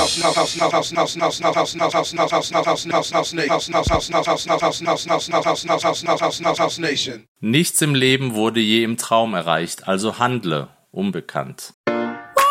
Nichts im Leben wurde je im Traum erreicht, also handle, unbekannt.